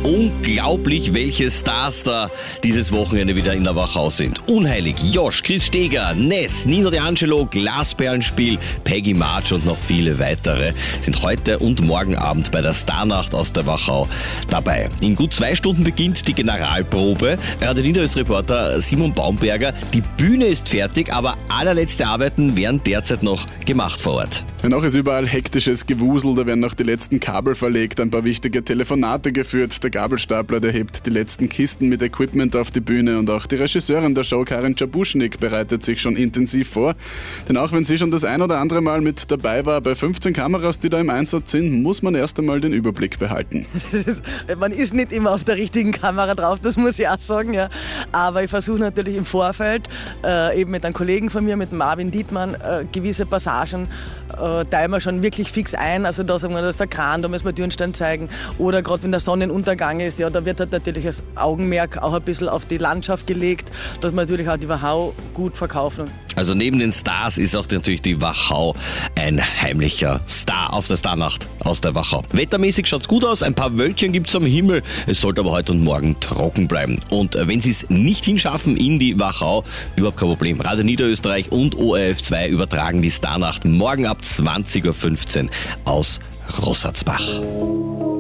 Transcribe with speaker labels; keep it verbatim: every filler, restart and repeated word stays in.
Speaker 1: Unglaublich, welche Stars da dieses Wochenende wieder in der Wachau sind. Unheilig, Josh, Chris Steger, Ness, Nino D'Angelo, Glasperlenspiel, Peggy March und noch viele weitere sind heute und morgen Abend bei der Starnacht aus der Wachau dabei. In gut zwei Stunden beginnt die Generalprobe. Radio Niederösterreich-Reporter Simon Baumberger. Die Bühne ist fertig, aber allerletzte Arbeiten werden derzeit noch gemacht vor Ort.
Speaker 2: Ja, noch ist überall hektisches Gewusel, da werden noch die letzten Kabel verlegt, ein paar wichtige Telefonate geführt, der Gabelstapler, der hebt die letzten Kisten mit Equipment auf die Bühne und auch die Regisseurin der Show, Karin Czabuschnik, bereitet sich schon intensiv vor. Denn auch wenn sie schon das ein oder andere Mal mit dabei war, bei fünfzehn Kameras, die da im Einsatz sind, muss man erst einmal den Überblick behalten.
Speaker 3: Man ist nicht immer auf der richtigen Kamera drauf, das muss ich auch sagen, ja. Aber ich versuche natürlich im Vorfeld, äh, eben mit einem Kollegen von mir, mit Marvin Dietmann, äh, gewisse Passagen äh, teilen wir schon wirklich fix ein. Also da sagen wir, da ist der Kran, da müssen wir Dürnstein zeigen. Oder gerade wenn der Sonnenuntergang ist, ja, da wird halt natürlich das Augenmerk auch ein bisschen auf die Landschaft gelegt, dass wir natürlich auch die Wachau gut verkaufen.
Speaker 1: Also neben den Stars ist auch natürlich die Wachau ein heimlicher Star auf der Starnacht aus der Wachau. Wettermäßig schaut's gut aus, ein paar Wölkchen gibt's am Himmel. Es sollte aber heute und morgen trocken bleiben. Und wenn Sie es nicht hinschaffen in die Wachau, überhaupt kein Problem. Radio Niederösterreich und O R F zwei übertragen die Starnacht morgen ab zwanzig Uhr fünfzehn aus Rossatzbach.